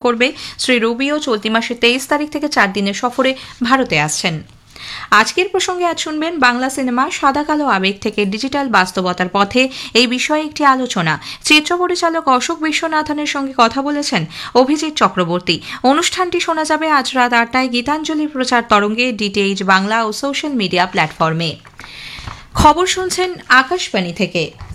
করবে। শ্রী রুবিও চলতি মাসের 23 তারিখ থেকে 4 দিনের সফরে ভারতে আসছেন। আজকের প্রসঙ্গে আজ শুনবেন বাংলা সিনেমা সাদা কালো আবেগ থেকে ডিজিটাল বাস্তবতার পথে, এই বিষয়ে একটি আলোচনা। চিত্র পরিচালক অশোক বিশ্বনাথনের সঙ্গে কথা বলেছেন অভিজিৎ চক্রবর্তী। অনুষ্ঠানটি শোনা যাবে আজ রাত 8টায় গীতাঞ্জলি প্রচার তরঙ্গে, ডিটিএইচ বাংলা ও সোশ্যাল মিডিয়া প্ল্যাটফর্মে। খবর শুনছেন আকাশবাণী থেকে।